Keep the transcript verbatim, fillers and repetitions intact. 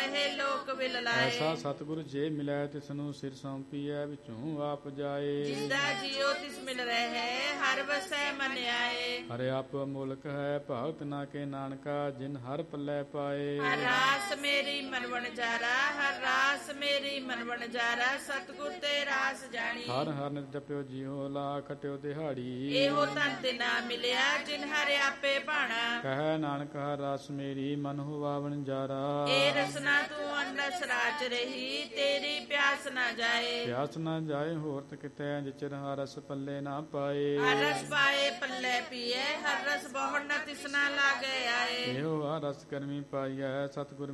ਰਹੇ ਲੋਕ ਵਿਲ ਲਾਏ। ਐਸਾ ਸਤਿਗੁਰ ਜੇ ਮਿਲੈ ਤਿਸਨੂੰ ਸਿਰ ਸੌਂਪੀਐ ਵਿੱਚੋਂ ਆਪ ਜਾਏ। ਜਿਸਦਾ ਜੀਉ ਤਿਸ ਮਿਲ ਰਹੇ ਹਰ ਵਸੈ ਮਨ ਆਏ। ਹਰਿ ਆਪ ਮੁਲਕ ਹੈ ਭਗਤ ਨਾ ਕੇ ਨਾਨਕਾ ਜਿਨ ਹਰ ਪੱਲੇ ਪਾਏ। ਹਰ ਰਾਸ ਮੇਰੀ ਮਨ ਵਣਜਾਰਾ ਹਰ ਰਾਸ ਮੇਰੀ ਮਨ ਵਣਜਾਰਾ ਸਤਿਗੁਰ ਤੇ ਰਾਸ ਜਾਣੀ। ਹਰ ਹਰ ਨਿਤ ਜਪਿਓ ਜੀਓ ਲਾ ਖਟਿਓ ਦਿਹਾੜੀ। ਇਹੋ ਤਨ ਤੇ ਨਾ ਮਿਲਿਆ ਜਿਨ ਹਰਿ ਆਪੇ ਭਾਣਾ। ਕਹਿ ਨਾਨਕ ਹਰ ਰਸ ਮੇਰੀ ਮਨ ਹੁਆ ਵਣਜਾਰਾ। ਇਹ ਰਸਨਾ ਤੂੰ ਅੰਨਸ ਰਾਚ ਰਹੀ ਤੇਰੀ ਪਿਆਸ ਨਾ ਜਾਏ। ਪਿਆਸ ਨਾ ਜਾਏ ਹੋਰ ਤ ਕਿਤੈ ਜਿਚਰ ਹਰ ਰਸ ਪੱਲੇ ਨਾ ਪਾਏ। ਹਰ ਰਸ ਪਾਏ ਪੱਲੇ ਪੀਏ ਹਰ ਰਸ ਬਹੁੜ ਨ ਤਿਸਨਾ ਲਾਗੇ ਆਏ। ਇਹੋ ਹਰ ਰਸ ਕਰਮੀ ਪਾਈਐ ਸਤਿਗੁਰ